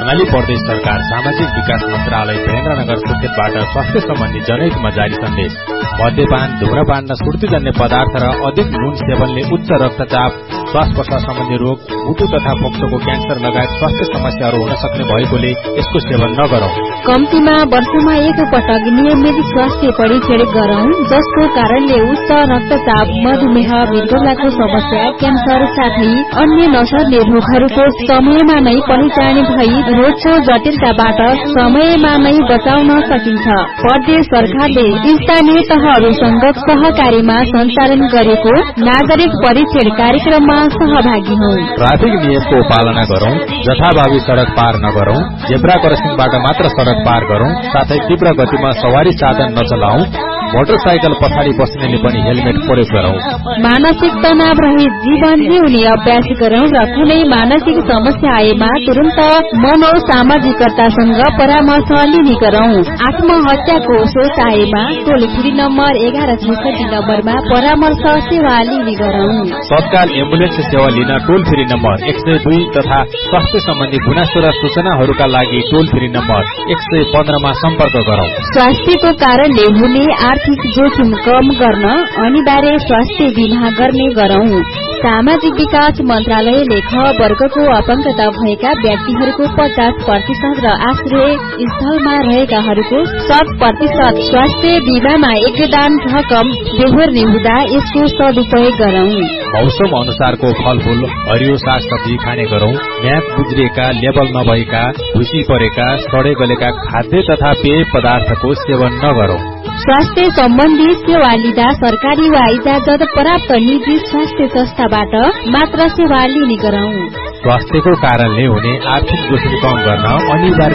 कर्णाली प्रदेश सरकार सामाजिक विकास मन्त्रालय वीरेन्द्रनगर सुर्खेतबाट स्वास्थ्य सम्बन्धी जनहितमा जारी सन्देश। मद्यपान, धूम्रपान र सुर्तीजन्य पदार्थ र अधिक नुन सेवनले उच्च रक्तचाप, श्वास प्रश्वास सम्बन्धी रोग, मुटु तथा फोक्सोको क्यान्सर लगायत स्वास्थ्य समस्याहरू हुन सक्ने भएकोले यसको सेवन नगरौं। कम्तीमा वर्षमा एक पटक नियमित स्वास्थ्य परीक्षण गरौं, जसको कारणले उच्च रक्तचाप, मधुमेह, मृगौलाको समस्या, क्यान्सर साथै अन्य नसर्ने रोगहरूको समयमा नै पहिचान भई रोगको जटिलताबाट समयमा नै बचाउन सकिन्छ। प्रदेश सरकारले स्थानीय तहहरूसँग सहकारीमा सञ्चालन गरेको नागरिक परीक्षण कार्यक्रममा सहभागी हौं। ट्राफिक नियमको पालना गरौं, जथाभावी सड़क पार नगरौं, जेब्रा क्रसिङबाट मात्र सड़क पार गरौं, साथै तीव्र गतिमा सवारी साधन नचलाऊ, मोटरसाइकल पछाडि बस्नेले पनि हेलमेट प्रयोग गरौं। मानसिक तनाव रहित जीवन जिउने अभ्यास गरौं र कुनै मानसिक समस्या आएमा तुरन्त मनोसामाजिकतासँग परामर्श लिने गरौं। आत्महत्याको सोच आएमा टोल फ्री नम्बर 1166 नम्बरमा परामर्श सेवा लिने गरौं। तत्काल एम्बुलेन्स सेवा लिन टोल फ्री नम्बर 102 तथा स्वास्थ्य सम्बन्धी गुनासो र सूचनाहरूका लागि टोल फ्री नम्बर 115 मा सम्पर्क गरौं। स्वास्थ्यको कारणले हुने आर्थिक जोखिम कम गर्न अनिवार्य स्वास्थ्य बीमा गर्ने गरौं। सामाजिक विकास मन्त्रालयले ख वर्गको अपंगता भएका व्यक्तिहरूको 50% र आश्रय स्थलमा रहेकाहरूको 100% स्वास्थ्य बीमामा योगदान रकम बेहोर्ने हुँदा यसको सदुपयोग गरौं। मौसम अनुसारको फलफूल, हरियो सागसब्जी खाने गरौं। म्याद गुज्रिएका, लेबल नभएका, भुसी परेका, सडे गलेका खाद्य तथा पेय पदार्थको सेवन नगरौं। स्वास्थ्य सम्बन्धी सेवा लिँदा सरकारी वा इजाजत प्राप्त निजी स्वास्थ्य संस्थाबाट मात्र सेवा लिने गरौं। स्वास्थ्यको कारणले हुने आर्थिक जोखिम कम गर्न अनिवार्य